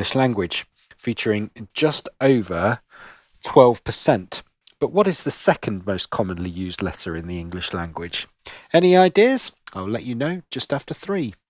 English language, featuring just over 12%. But what is the second most commonly used letter in the English language? Any ideas? I'll let you know just after 3.